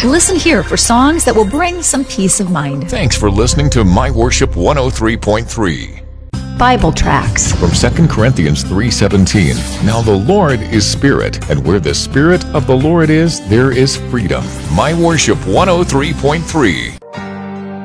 Listen here for songs that will bring some peace of mind. Thanks for listening to My Worship 103.3. Bible tracts From 2 Corinthians 3:17. Now the Lord is Spirit, and where the Spirit of the Lord is, there is freedom. My Worship 103.3.